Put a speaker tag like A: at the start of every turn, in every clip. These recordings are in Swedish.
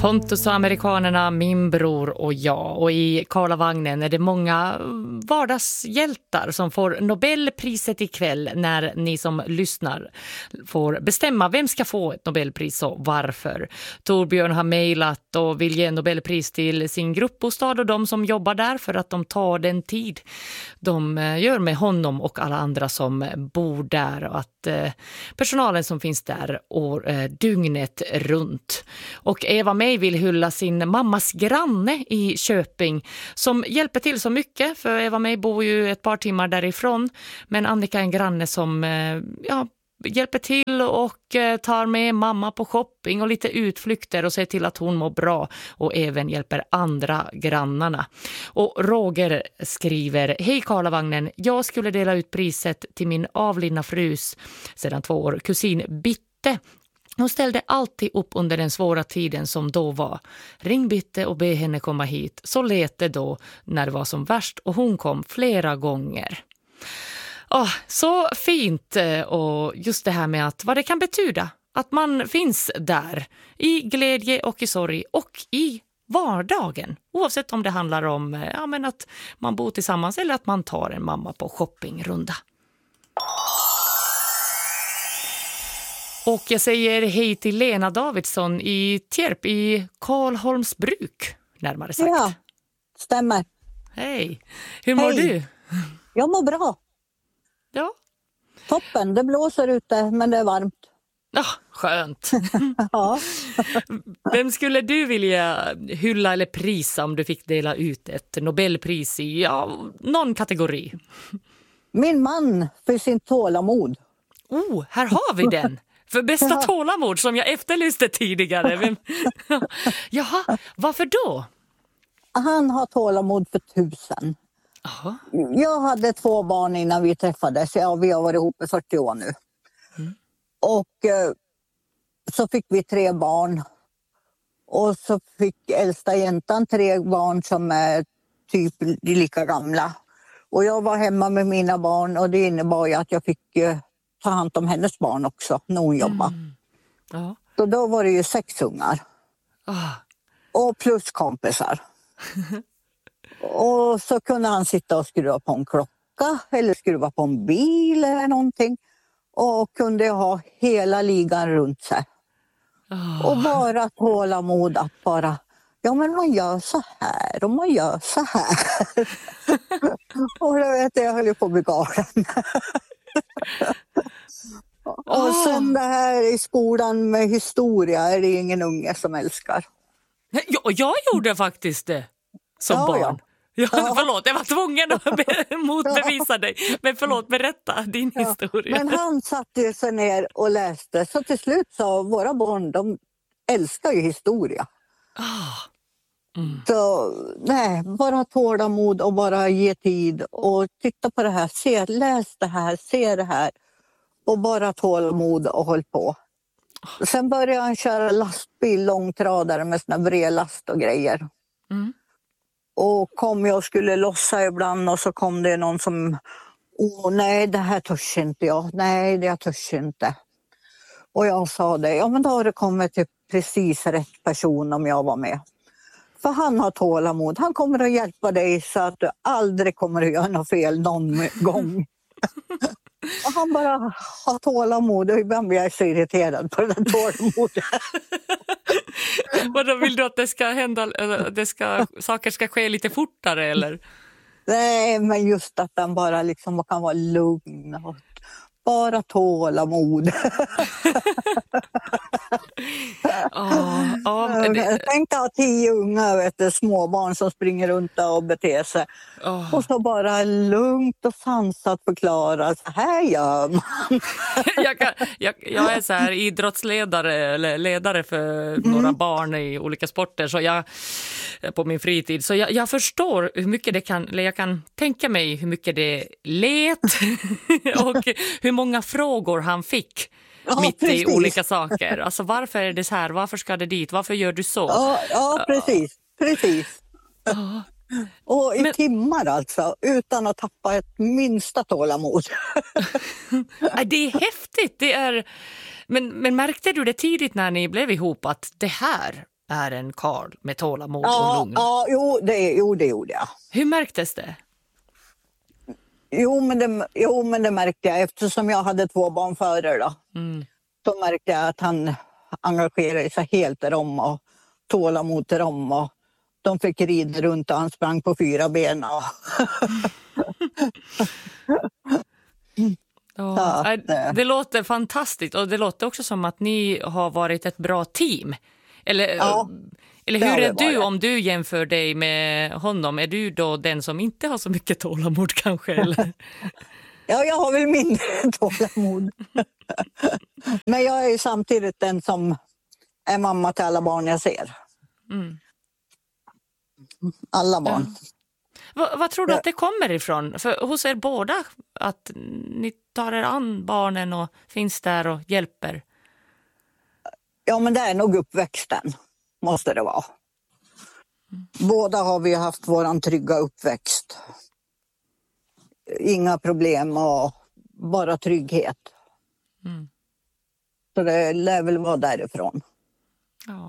A: Pontus och amerikanerna, min bror och jag. Och i Karlavagnen är det många vardagshjältar som får Nobelpriset ikväll när ni som lyssnar får bestämma vem ska få ett Nobelpris och varför. Torbjörn har mejlat och vill ge Nobelpris till sin gruppbostad och de som jobbar där för att de tar den tid de gör med honom och alla andra som bor där och att personalen som finns där dygnet runt. Och Eva May vill hylla sin mammas granne i Köping som hjälper till så mycket, för Eva May bor ju ett par timmar därifrån, men Annika är en granne som hjälper till och tar med mamma på shopping och lite utflykter och ser till att hon mår bra och även hjälper andra grannarna. Och Roger skriver: Hej Karlavagnen, jag skulle dela ut priset till min avlidna frus sedan 2 år, kusin Bitte. Hon ställde alltid upp under den svåra tiden som då var. Ring Bitte och be henne komma hit. Så lät det då när det var som värst och hon kom flera gånger. Så fint, och just det här med att vad det kan betyda. Att man finns där i glädje och i sorg och i vardagen. Oavsett om det handlar om att man bor tillsammans eller att man tar en mamma på shoppingrunda. Och jag säger hej till Lena Davidsson i Tierp i Karlholmsbruk, närmare sagt.
B: Ja, stämmer.
A: Hej, hur mår du?
B: Jag mår bra.
A: Ja.
B: Toppen, det blåser ute men det är varmt.
A: Ja, skönt.
B: Ja.
A: Vem skulle du vilja hylla eller prisa om du fick dela ut ett Nobelpris i någon kategori? Min
B: man för sin tålamod.
A: Här har vi den. För bästa tålamod som jag efterlyste tidigare. Jaha, varför då?
B: Han har tålamod för 1000.
A: Aha.
B: Jag hade 2 barn innan vi träffades. Ja, vi har varit ihop i 40 år nu. Och så fick vi 3 barn. Och så fick äldsta jäntan 3 barn som är typ lika gamla. Och jag var hemma med mina barn och det innebar ju att jag fick ta hand om hennes barn också när hon jobbade.
A: Ja.
B: Så då var det ju 6 ungar. Och plus kompisar. Och så kunde han sitta och skruva på en klocka eller skruva på en bil eller någonting. Och kunde ha hela ligan runt sig. Och bara tålamod att bara, men man gör så här och man gör så här. Och då vet jag höll på att bli galen. Och sen det här i skolan med historia är det ingen unge som älskar.
A: Jag gjorde faktiskt det som barn. Ja, förlåt, jag var tvungen att motbevisa dig. Men förlåt, berätta din historia.
B: Men han satte sig ner och läste. Så till slut sa våra barn, de älskar ju historia. Så nej, bara tålamod och bara ge tid. Och titta på det här, läs det här, se det här. Och bara tålamod och håll på. Sen började han köra lastbil, långtradare med såna brevlast och grejer. Och kom jag och skulle lossa ibland och så kom det någon som, nej det här törs inte jag, nej det jag törs inte. Och jag sa det, men då har det kommit till precis rätt person om jag var med. För han har tålamod, han kommer att hjälpa dig så att du aldrig kommer att göra något fel någon gång. Och han bara har tålamod och ibland blir jag så irriterad på den tålamodet.
A: Och då vill du att det ska hända, saker ska ske lite fortare eller?
B: Nej, men just att den bara liksom kan vara lugn och bara tålamod. Tänk att ha 10 unga småbarn som springer runt och beter sig. Och så bara lugnt och sansat förklara, så här gör man.
A: jag är så här idrottsledare eller ledare för några barn i olika sporter så jag på min fritid. Så jag förstår hur mycket det kan, eller jag kan tänka mig hur mycket det let och hur många frågor han fick mitt i olika saker. Alltså varför är det så här? Varför ska det dit? Varför gör du så?
B: Ja, precis. Och i timmar alltså, utan att tappa ett minsta tålamod.
A: Det är häftigt. Det är... Men märkte du det tidigt när ni blev ihop att det här är en karl med tålamod och lugn.
B: Ja, det gjorde jag.
A: Hur märktes det?
B: Jo, men det märkte jag eftersom jag hade 2 barn före då. Så märkte jag att han engagerade sig helt i dem och tålamod till dem. Och de fick rida runt och han sprang på 4 ben.
A: Det låter fantastiskt och det låter också som att ni har varit ett bra team. Eller hur är du om du jämför dig med honom? Är du då den som inte har så mycket tålamod kanske? Eller?
B: Ja, jag har väl mindre tålamod. Men jag är samtidigt den som är mamma till alla barn jag ser. Alla barn.
A: Vad tror du att det kommer ifrån? För hos er båda att ni tar er an barnen och finns där och hjälper?
B: Ja, men det är nog uppväxten, måste det vara. Båda har vi haft våran trygga uppväxt. Inga problem och bara trygghet. Så det lär väl vara därifrån.
A: Ja.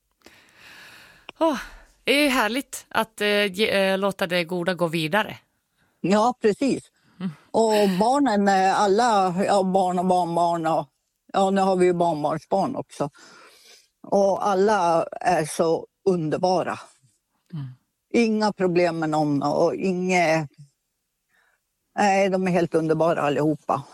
A: Det är härligt att låta det goda gå vidare.
B: Ja, precis. Och barnen, alla barn och barnbarn och nu har vi ju barnbarnsbarn också. Och alla är så underbara. Inga problem med någon och nej, de är helt underbara allihopa.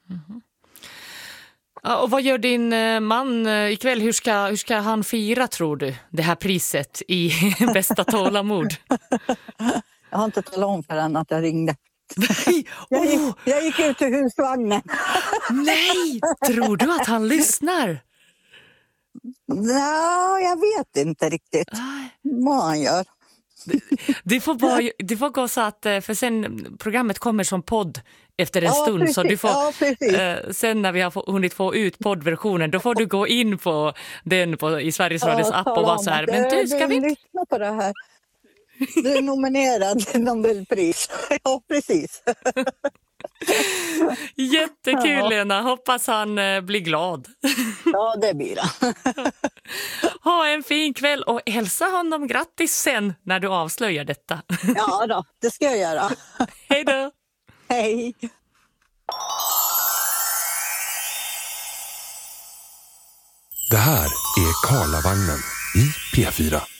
A: Ja, och vad gör din man ikväll? Hur ska han fira, tror du, det här priset i bästa tålamod?
B: Jag har inte talat om för henne att jag ringde.
A: Nej!
B: Jag gick ut ur husvagnen.
A: Nej! Tror du att han lyssnar?
B: Nej, jag vet inte riktigt vad han gör.
A: Det får gå så att, för sen programmet kommer som podd efter en stund.
B: Precis.
A: Så du får, sen när vi har hunnit få ut poddversionen, då får du gå in på den i Sveriges Radios app och vara så här, men du, ska vi
B: lyssna på det här? Du är nominerad till Nobelpris. Ja, precis.
A: Jättekul, Lena. Hoppas han blir glad.
B: Ja, det blir han.
A: Ha en fin kväll och hälsa honom grattis sen när du avslöjar detta.
B: Ja då, det ska jag göra.
A: Hej då.
B: Hej.
C: Det här är Karlavagnen i P4.